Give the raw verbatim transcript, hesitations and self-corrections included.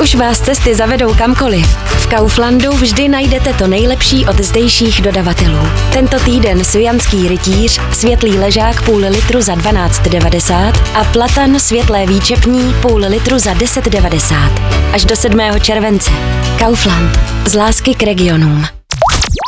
už vás cesty zavedou kamkoliv, v Kauflandu vždy najdete to nejlepší od zdejších dodavatelů. Tento týden Svijanský rytíř, světlý ležák půl litru za dvanáct devadesát a platan světlé výčepní půl litru za deset devadesát. Až do sedmého července. Kaufland. Z lásky k regionům.